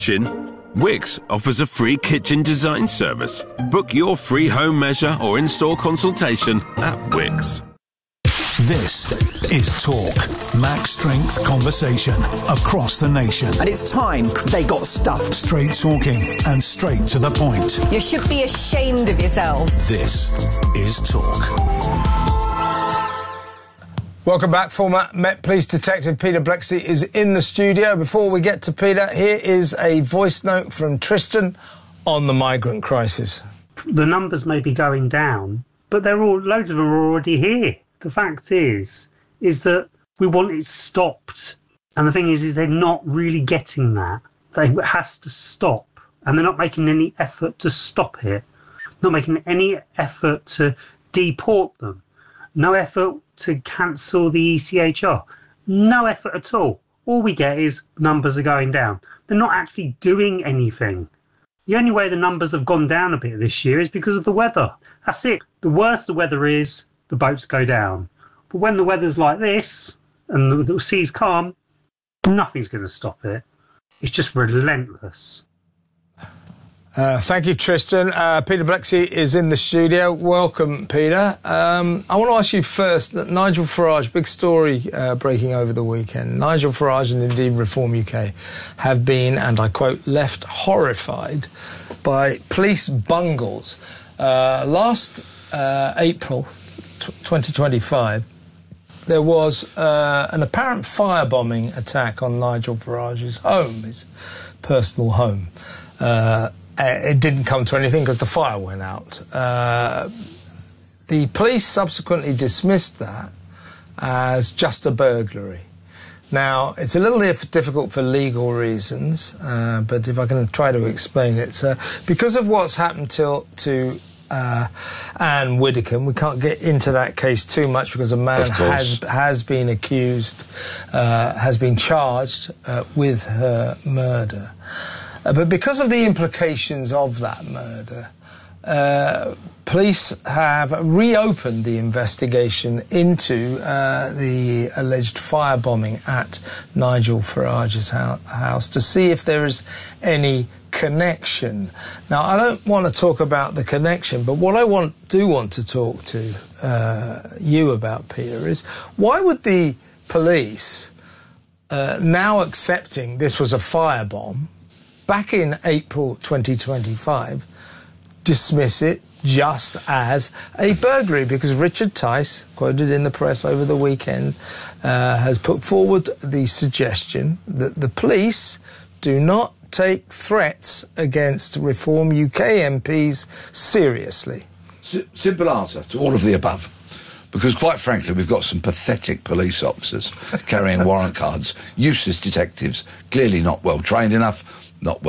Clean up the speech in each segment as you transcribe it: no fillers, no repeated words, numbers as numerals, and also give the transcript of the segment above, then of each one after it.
Wickes offers a free kitchen design service. Book your free home measure or install consultation at Wickes. This is Talk, Max Strength conversation across the nation. And it's time they got stuffed. Straight talking and straight to the point. You should be ashamed of yourselves. This is Talk. Welcome back. Former Met Police Detective Peter Bleksley is in the studio. Before we get to Peter, here is a voice note from Tristan on the migrant crisis. The numbers may be going down, but loads of them are already here. The fact is that we want it stopped. And the thing is they're not really getting that. It has to stop. And they're not making any effort to stop it. Not making any effort to deport them. No effort to cancel the ECHR. No effort at all. All we get is numbers are going down. They're not actually doing anything. The only way the numbers have gone down a bit this year is because of the weather. That's it. The worse the weather is, the boats go down. But when the weather's like this and the sea's calm, nothing's going to stop it. It's just relentless. Thank you, Tristan. Peter Bleksley is in the studio. Welcome, Peter. I want to ask you first that Nigel Farage, big story breaking over the weekend. Nigel Farage and indeed Reform UK have been, and I quote, left horrified by police bungles. Last April 2025, there was an apparent firebombing attack on Nigel Farage's home, his personal home. It didn't come to anything because the fire went out. The police subsequently dismissed that as just a burglary. Now, it's a little difficult for legal reasons, but if I can try to explain it. Because of what's happened to Anne Widdecombe, we can't get into that case too much because a man has been accused, has been charged with her murder. But because of the implications of that murder, police have reopened the investigation into the alleged firebombing at Nigel Farage's house to see if there is any connection. Now, I don't want to talk about the connection, but what I do want to talk to you about, Peter, is why would the police, now accepting this was a firebomb, back in April 2025, dismiss it just as a burglary? Because Richard Tice, quoted in the press over the weekend, has put forward the suggestion that the police do not take threats against Reform UK MPs seriously. Simple answer to all of the above. Because quite frankly, we've got some pathetic police officers carrying warrant cards, useless detectives, clearly not well trained enough, not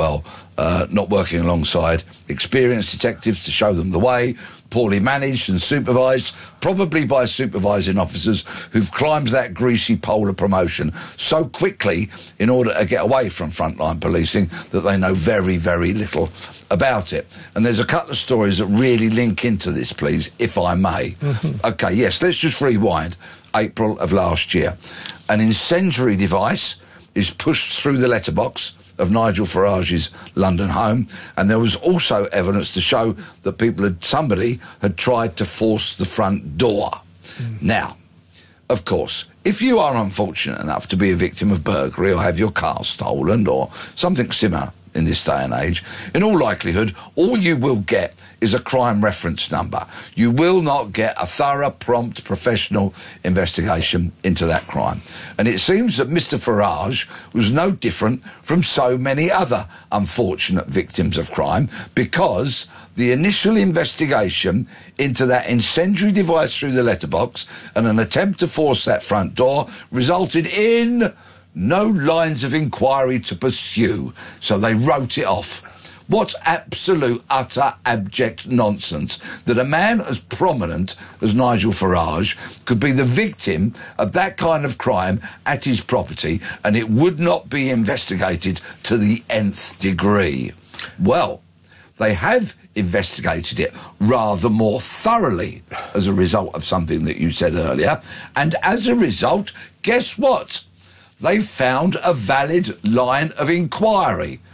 working alongside experienced detectives to show them the way, poorly managed and supervised, probably by supervising officers who've climbed that greasy pole of promotion so quickly in order to get away from frontline policing that they know very, very little about it. And there's a couple of stories that really link into this, please, if I may. Mm-hmm. OK, yes, let's just rewind. April of last year. An incendiary device is pushed through the letterbox of Nigel Farage's London home, and there was also evidence to show that somebody had tried to force the front door. Now, of course, if you are unfortunate enough to be a victim of burglary or have your car stolen or something similar in this day and age, in all likelihood, all you will get is a crime reference number. You will not get a thorough, prompt, professional investigation into that crime. And it seems that Mr. Farage was no different from so many other unfortunate victims of crime, because the initial investigation into that incendiary device through the letterbox and an attempt to force that front door resulted in no lines of inquiry to pursue, so they wrote it off. What absolute, utter, abject nonsense that a man as prominent as Nigel Farage could be the victim of that kind of crime at his property and it would not be investigated to the nth degree. Well, they have investigated it rather more thoroughly as a result of something that you said earlier, and as a result, guess what? They found a valid line of inquiry.